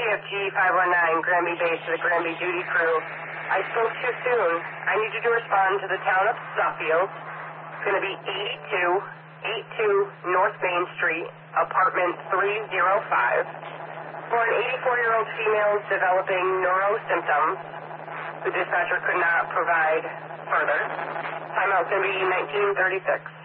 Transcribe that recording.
PFG 519, Granby Base to the Granby Duty Crew. I spoke too soon. I need you to respond to the town of Suffield. It's going to be 82 North Main Street, apartment 305. For an 84-year-old female developing neuro symptoms, the dispatcher could not provide further. Timeout's going to be 1936.